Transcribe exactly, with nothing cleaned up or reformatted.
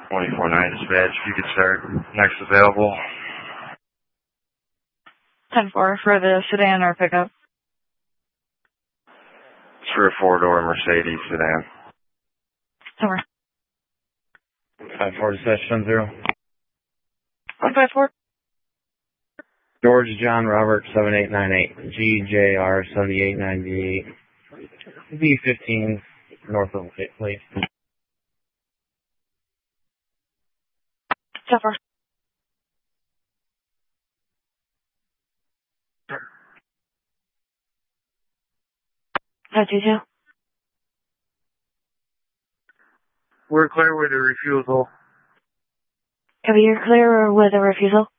twenty-four nine dispatch, if you could start. Next available. ten four for the sedan or pickup. It's for a four-door Mercedes sedan. Somewhere. five four dispatch ten zero. one five four. George John Robert seven eight nine eight. G J R seventy-eight ninety-eight. V fifteen north of Lake. ten four. five two two. We're clear with the refusal. Copy, you're clear with a refusal.